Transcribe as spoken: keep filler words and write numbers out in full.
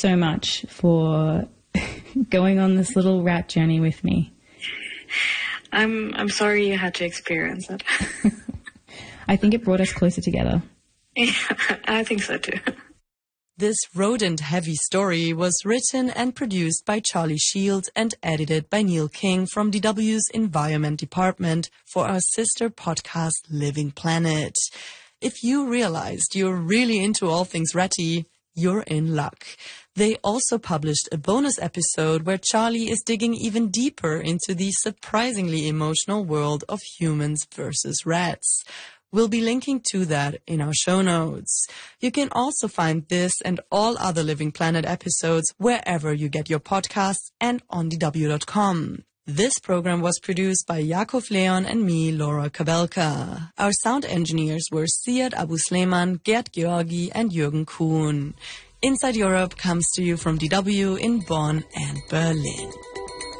so much for going on this little rat journey with me. I'm I'm sorry you had to experience it. I think it brought us closer together. Yeah, I think so too. This rodent-heavy story was written and produced by Charlie Shields and edited by Neil King from D W's Environment Department for our sister podcast Living Planet. If you realized you're really into all things ratty, you're in luck. They also published a bonus episode where Charlie is digging even deeper into the surprisingly emotional world of humans versus rats. We'll be linking to that in our show notes. You can also find this and all other Living Planet episodes wherever you get your podcasts and on D W dot com. This program was produced by Yakov Leon and me, Laura Kabelka. Our sound engineers were Siad Abu Sleiman, Gerd Georgi, and Jürgen Kuhn. Inside Europe comes to you from D W in Bonn and Berlin.